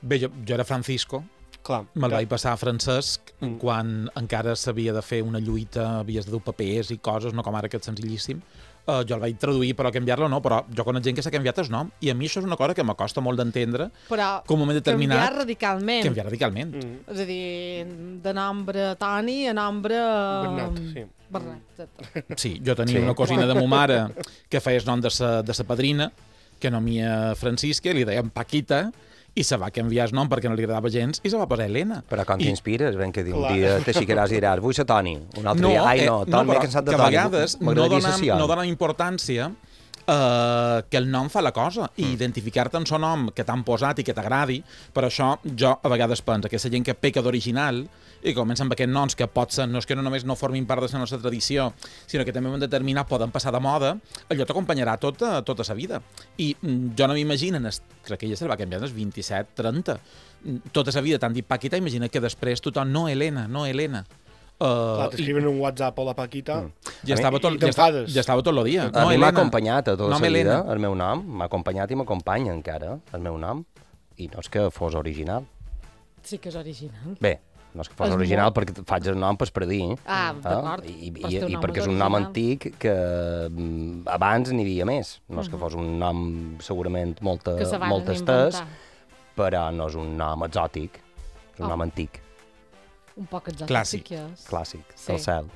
Bé, jo era Francisco. Clar. Me'l vaig passar a Francesc quan encara s'havia de fer una lluita, havies de dur papers i coses, no com ara que és senzillíssim. Jo el vaig traduir, però canviar-lo no, però jo conec gent que s'ha canviat el nom, i a mi això és una cosa que m'acosta molt d'entendre, però que un moment determinat... canviar radicalment. Canviar radicalment. És a dir, de nombre Toni a nombre... Bernat, sí. Bernat, exacte. Sí, jo tenia una cosina de ma mare que feia el nom de sa padrina, que nomia Francisca, i li deien Paquita, i se va canviar el nom perquè no li agradava gens i se va posar Helena. Però com t'inspires, ben que un dia t'aixecaràs i diràs, vull ser Toni, un altre dia, Toni, m'he cansat de Toni. Que a vegades no donem importància que el nom fa la cosa, i identificar-te amb el nom que t'han posat i que t'agradi. Per això jo a vegades penso que la gent que peca d'original i comença amb aquests noms que potser no és que no només no formin part de la nostra tradició, sinó que també en un determinat poden passar de moda, allò t'acompanyarà tota la vida. I jo no m'imagino, crec que ella se va canviar als 27-30, tota la vida t'han dit Paquita, imagina que després tothom, no Helena, no Helena. Clar, t'escriuen un WhatsApp a la Paquita ja estava tot el dia. A mi m'ha acompanyat a tota la vida el meu nom, m'ha acompanyat i m'acompanya encara el meu nom, i no és que fos original. Sí que és original. Bé, no és que fos original perquè faig el nom per dir. D'acord. I perquè és un nom antic que abans n'hi havia més. No és que fos un nom segurament molt estès, però no és un nom exòtic, és un nom antic. Un poc exòtic. Clàssic. Clàssic, del cel.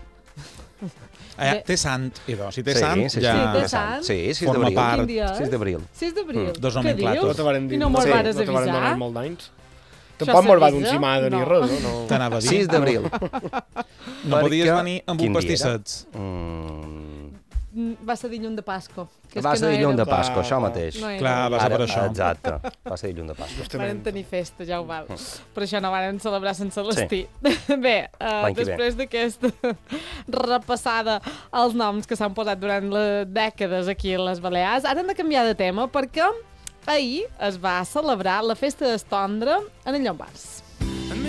Té sant, idò. Si té sant, ja... Sí, 6 d'abril. 6 d'abril. 6 d'abril. Dos nomenclatos. I no me'l vares avisar? No te varen donar molt d'anys. Tampoc me'l va d'encimar ni res, no? T'anava a dir. 6 d'abril. No podies venir amb un pastissets. Va ser dilluns de Pasco. Va ser dilluns de Pasco, això mateix. Clar, va ser per això. Exacte, va ser dilluns de Pasco. Varen tenir festa, ja ho val. Per això no varen celebrar Sant Celestí. Bé, després d'aquesta repassada als noms que s'han posat durant les dècades aquí a les Balears, ara hem de canviar de tema perquè ahir es va celebrar la festa d'Estondre en el Llombards.